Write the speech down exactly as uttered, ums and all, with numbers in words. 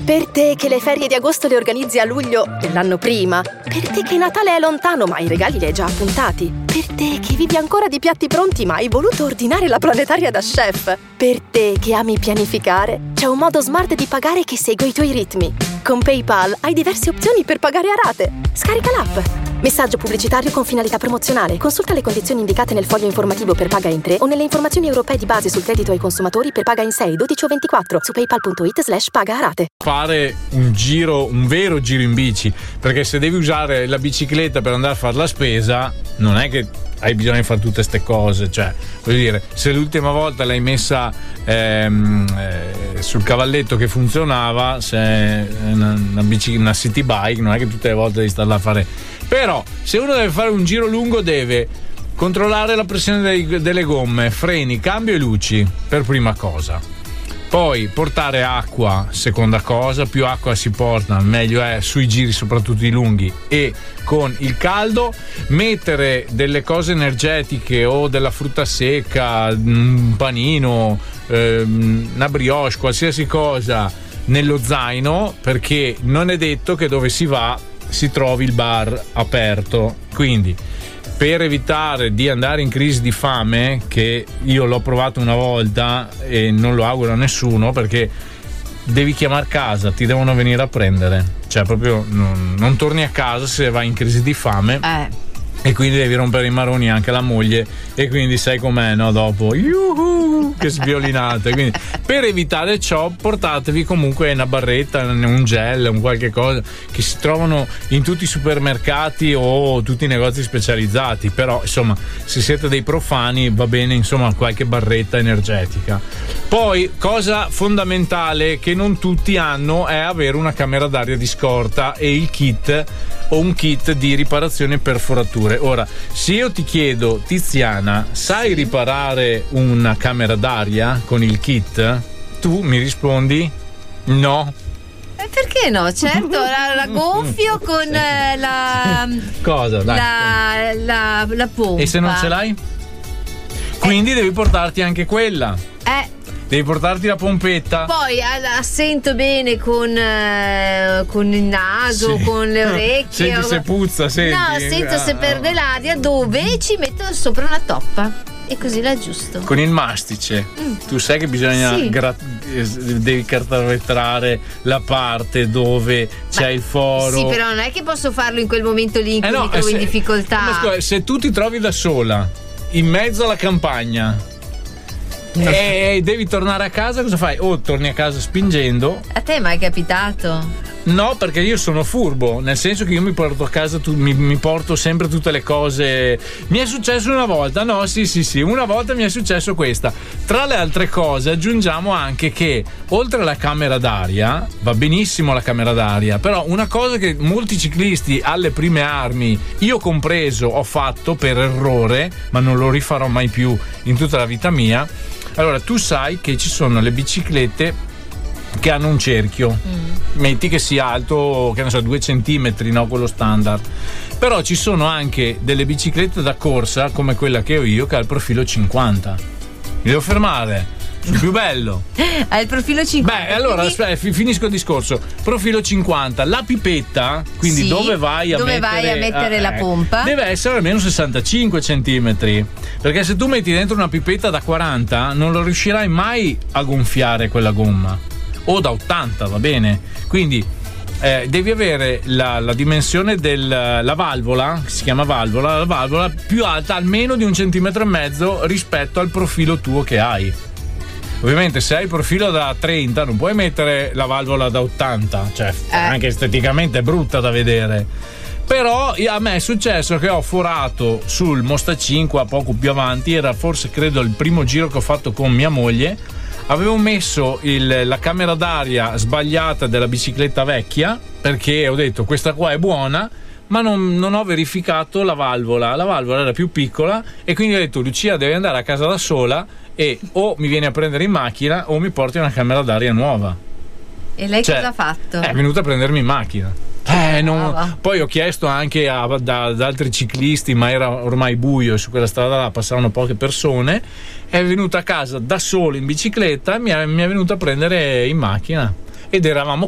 Per te che le ferie di agosto le organizzi a luglio dell'anno prima. Per te che Natale è lontano ma i regali li hai già appuntati. Per te che vivi ancora di piatti pronti ma hai voluto ordinare la planetaria da chef. Per te che ami pianificare, c'è un modo smart di pagare che segue i tuoi ritmi. Con PayPal hai diverse opzioni per pagare a rate. Scarica l'app. Messaggio pubblicitario con finalità promozionale. Consulta le condizioni indicate nel foglio informativo per paga in tre o nelle informazioni europee di base sul credito ai consumatori per paga in sei, dodici o ventiquattro su paypal.it slash paga a rate. Fare un giro, un vero giro in bici, perché se devi usare la bicicletta per andare a fare la spesa, non è che hai bisogno di fare tutte queste cose. Cioè, voglio dire, se l'ultima volta l'hai messa ehm, eh, sul cavalletto che funzionava, se è una, una, bici, una city bike, non è che tutte le volte devi starla a fare. Però se uno deve fare un giro lungo deve controllare la pressione dei, delle gomme, freni, cambio e luci per prima cosa. Poi portare acqua, seconda cosa, più acqua si porta meglio è sui giri soprattutto i lunghi, e con il caldo mettere delle cose energetiche o della frutta secca, un panino, ehm, una brioche, qualsiasi cosa nello zaino, perché non è detto che dove si va si trovi il bar aperto. Quindi per evitare di andare in crisi di fame, che io l'ho provato una volta e non lo auguro a nessuno, perché devi chiamare casa, ti devono venire a prendere, cioè proprio non, non torni a casa se vai in crisi di fame. Eh. E quindi devi rompere i maroni anche alla moglie, e quindi sai com'è, no? Dopo yuhu, che sviolinate. Quindi per evitare ciò portatevi comunque una barretta, un gel, un qualche cosa che si trovano in tutti i supermercati o tutti i negozi specializzati. Però insomma, se siete dei profani va bene insomma qualche barretta energetica. Poi cosa fondamentale che non tutti hanno è avere una camera d'aria di scorta e il kit o un kit di riparazione e perforature. Ora, se io ti chiedo, Tiziana, sai riparare una camera d'aria con il kit? Tu mi rispondi no. Eh, perché no? Certo, la, la gonfio con eh, la cosa? Dai. La, la, la pompa. E se non ce l'hai? Quindi eh. devi portarti anche quella. Eh. Devi portarti la pompetta. Poi assento bene con, eh, con il naso, sì. con le orecchie. Senti o... se puzza, senti. No, sento ah, se perde l'aria, dove ci metto sopra una toppa e così l'aggiusto. Con il mastice. Mm. Tu sai che bisogna sì. gra- devi cartavetrare la parte dove c'è Ma, il foro. Sì, però non è che posso farlo in quel momento lì in cui eh no, mi trovo se, in difficoltà. Ma scusa, se tu ti trovi da sola in mezzo alla campagna e devi tornare a casa, cosa fai? O torni a casa spingendo. A te mai è capitato? No, perché io sono furbo, nel senso che io mi porto a casa tu, mi, mi porto sempre tutte le cose. Mi è successo una volta, no, sì sì sì, una volta mi è successo questa. Tra le altre cose aggiungiamo anche che oltre alla camera d'aria, va benissimo la camera d'aria, però una cosa che molti ciclisti alle prime armi, io compreso, ho fatto per errore, ma non lo rifarò mai più in tutta la vita mia. Allora, tu sai che ci sono le biciclette che hanno un cerchio, mm. metti che sia alto, che ne so, due centimetri, no, quello standard. Però ci sono anche delle biciclette da corsa, come quella che ho io, che ha il profilo cinquanta. Mi devo fermare sul più bello. Ha il profilo cinquanta. Beh, allora quindi... aspetta, finisco il discorso. Profilo cinquanta, la pipetta, quindi sì, dove vai a dove mettere, vai a mettere eh, la pompa, deve essere almeno sessantacinque centimetri, perché se tu metti dentro una pipetta da quaranta non lo riuscirai mai a gonfiare quella gomma, o da ottanta, va bene. Quindi eh, devi avere la, la dimensione della valvola, si chiama valvola, la valvola più alta almeno di un centimetro e mezzo rispetto al profilo tuo che hai. Ovviamente se hai il profilo da trenta non puoi mettere la valvola da ottanta, cioè eh. anche esteticamente è brutta da vedere. Però a me è successo che ho forato sul Mosta cinque poco più avanti, era forse credo il primo giro che ho fatto con mia moglie. Avevo messo il, la camera d'aria sbagliata della bicicletta vecchia, perché ho detto questa qua è buona, ma non, non ho verificato la valvola. La valvola era più piccola e quindi ho detto Lucia devi andare a casa da sola e o mi vieni a prendere in macchina o mi porti una camera d'aria nuova. E lei cioè, cosa ha fatto? È venuta a prendermi in macchina. Eh, non... Poi ho chiesto anche a, da, ad altri ciclisti, ma era ormai buio e su quella strada là passavano poche persone. È venuta a casa da solo in bicicletta e mi è, mi è venuta a prendere in macchina. Ed eravamo